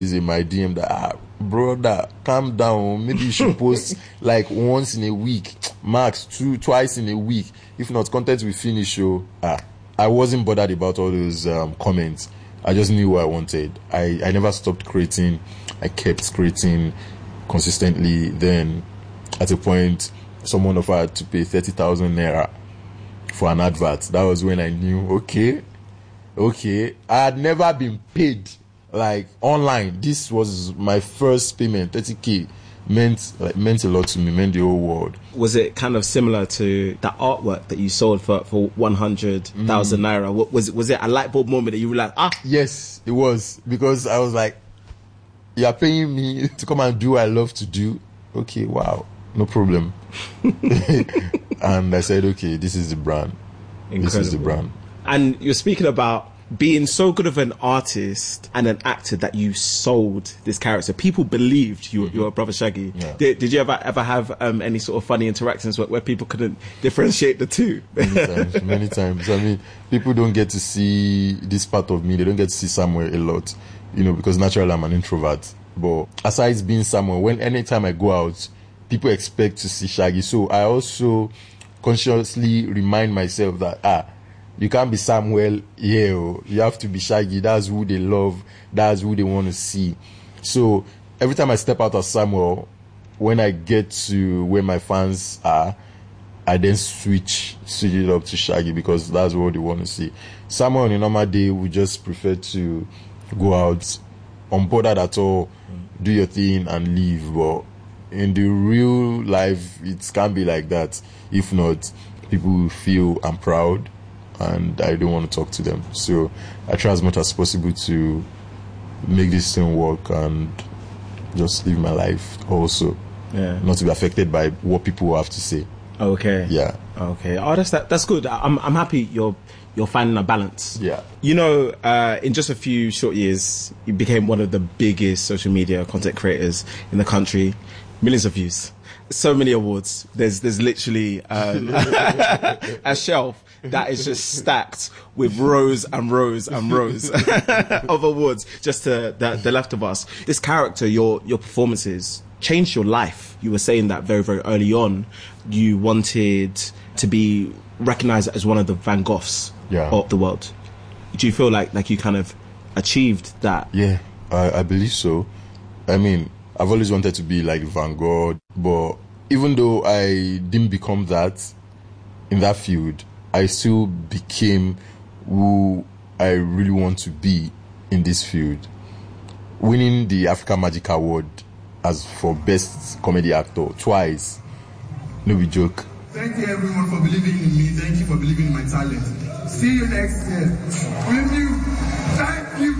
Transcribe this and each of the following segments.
is in my DM that, brother, calm down. Maybe you should post like once in a week, max twice in a week. If not, content will finish. So I wasn't bothered about all those comments. I just knew what I wanted. I never stopped creating. I kept creating consistently. Then at a point, someone offered to pay 30,000 naira for an advert. That was when I knew, okay. I had never been paid like online. This was my first payment. 30K meant a lot to me, meant the whole world. Was it kind of similar to that artwork that you sold for 100,000 naira? Was it a light bulb moment that you were like, Yes, it was, because I was like, you're paying me to come and do what I love to do. Okay, wow, no problem. And I said, okay, this is the brand. Incredible. This is the brand. And you're speaking about being so good of an artist and an actor that you sold this character. People believed you were Brother Shaggy. Yeah. Did you ever have any sort of funny interactions where people couldn't differentiate the two? Many times. I mean, people don't get to see this part of me. They don't get to see Samuel a lot, because naturally I'm an introvert. But aside being Samuel, anytime I go out, people expect to see Shaggy. So I also consciously remind myself that, you can't be Samuel here. You have to be Shaggy. That's who they love. That's who they want to see. So every time I step out of Samuel, when I get to where my fans are, I then switch it up to Shaggy, because that's what they want to see. Samuel on a normal day would just prefer to go out, unbothered at all, do your thing and leave. But in the real life, it can't be like that. If not, people will feel I'm proud and I don't want to talk to them. So I try as much as possible to make this thing work and just live my life also. Yeah. Not to be affected by what people have to say. Okay. Yeah. Okay. Oh, that's good. I'm happy you're finding a balance. Yeah. In just a few short years, you became one of the biggest social media content creators in the country. Millions of views. So many awards. There's literally a shelf that is just stacked with rows and rows and rows of awards just to the left of us. This character, your performances changed your life. You were saying that very, very early on. You wanted to be recognized as one of the Van Goghs of the world. Do you feel like you kind of achieved that? Yeah, I believe so. I mean, I've always wanted to be like Van Gogh, but even though I didn't become that in that field, I still became who I really want to be in this field. Winning the Africa Magic Award as for Best Comedy Actor twice, no be joke. Thank you everyone for believing in me. Thank you for believing in my talent. See you next year. With you. Thank you.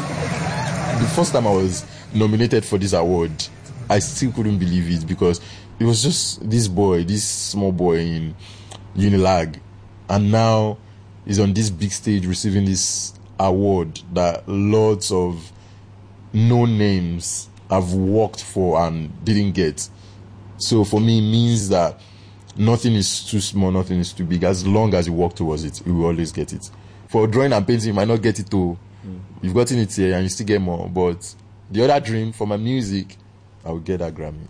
The first time I was nominated for this award, I still couldn't believe it, because it was just this small boy in Unilag, and now he's on this big stage receiving this award that lots of known names have worked for and didn't get. So for me, it means that nothing is too small, nothing is too big. As long as you work towards it, you will always get it. For drawing and painting, you might not get it too. You've gotten it here and you still get more. But the other dream for my music, I will get that Grammy.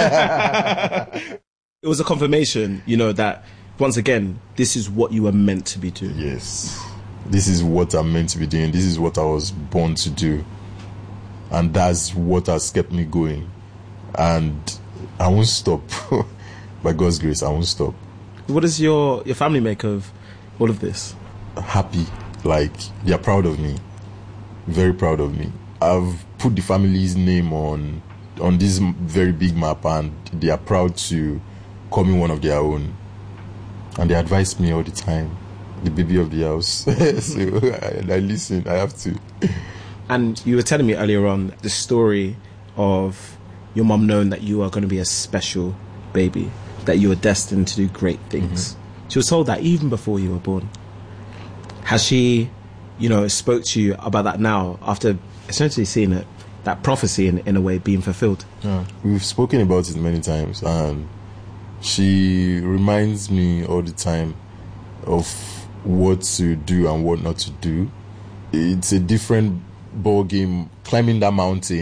It was a confirmation, that once again, this is what you were meant to be doing. Yes. This is what I'm meant to be doing. This is what I was born to do. And that's what has kept me going. And I won't stop. By God's grace, I won't stop. What does your family make of all of this? Happy. They're proud of me. Very proud of me. I've put the family's name on this very big map, and they are proud to call me one of their own. And they advise me all the time. The baby of the house. So I listen. I have to. And you were telling me earlier on the story of your mum knowing that you are going to be a special baby, that you were destined to do great things. Mm-hmm. She was told that even before you were born. Has she, spoke to you about that now, after essentially seeing it, that prophecy in a way being fulfilled? Yeah. We've spoken about it many times, and she reminds me all the time of what to do and what not to do. It's a different ball game, climbing that mountain.